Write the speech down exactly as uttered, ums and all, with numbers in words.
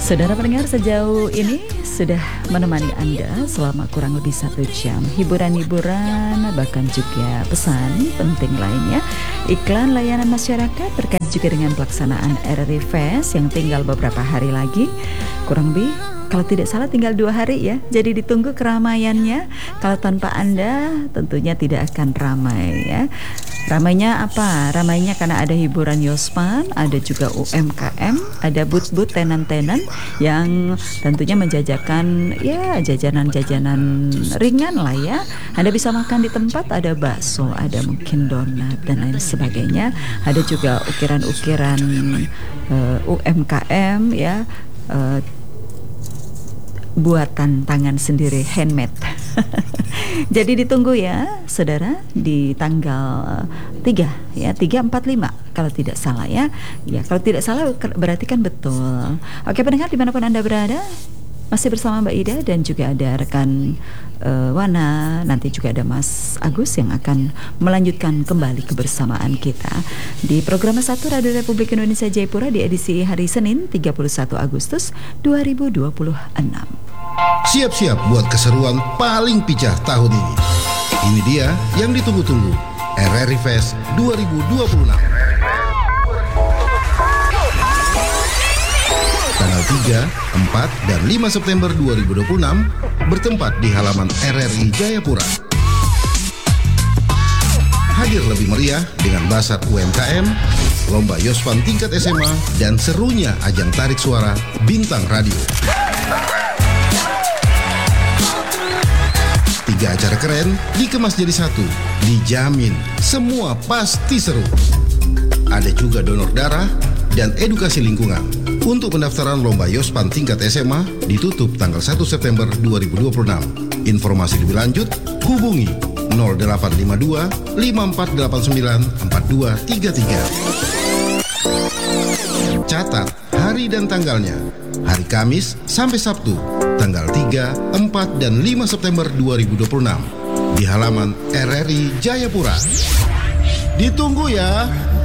Saudara pendengar, sejauh ini sudah menemani Anda selama kurang lebih satu jam. Hiburan-hiburan, bahkan juga pesan penting lainnya. Iklan layanan masyarakat terkait juga dengan pelaksanaan R R I Fest yang tinggal beberapa hari lagi. Kurang lebih, kalau tidak salah tinggal dua hari ya. Jadi ditunggu keramaiannya. Kalau tanpa Anda tentunya tidak akan ramai ya. Ramainya apa? Ramainya karena ada hiburan Yospan, ada juga U M K M, ada booth-booth tenan-tenan yang tentunya menjajakan ya jajanan-jajanan ringan lah ya. Anda bisa makan di tempat, ada bakso, ada mungkin donat dan lain sebagainya. Ada juga ukiran-ukiran uh, U M K M ya. Uh, buatan tangan sendiri, handmade. Jadi ditunggu ya saudara di tanggal tiga ya, tiga, empat, lima kalau tidak salah ya. Ya kalau tidak salah berarti kan betul. Oke pendengar dimanapun Anda berada, masih bersama Mbak Ida dan juga ada rekan uh, Wana. Nanti juga ada Mas Agus yang akan melanjutkan kembali kebersamaan kita di program satu Radio Republik Indonesia Jayapura di edisi hari Senin tiga puluh satu Agustus dua ribu dua puluh enam. Siap-siap buat keseruan paling picah tahun ini. Ini dia yang ditunggu-tunggu, R R I Fest dua ribu dua puluh enam. Tanggal tiga, empat, dan lima September dua ribu dua puluh enam bertempat di halaman R R I Jayapura. Hadir lebih meriah dengan basar U M K M, lomba Yospan tingkat S M A, dan serunya ajang tarik suara Bintang Radio. Tiga acara keren dikemas jadi satu, dijamin semua pasti seru. Ada juga donor darah dan edukasi lingkungan. Untuk pendaftaran lomba Yospan tingkat S M A ditutup tanggal satu September dua ribu dua puluh enam. Informasi lebih lanjut hubungi nol delapan lima dua lima empat delapan sembilan empat dua tiga tiga. Catat hari dan tanggalnya. Hari Kamis sampai Sabtu, tanggal tiga, empat, dan lima September dua ribu dua puluh enam di halaman R R I Jayapura. Ditunggu ya.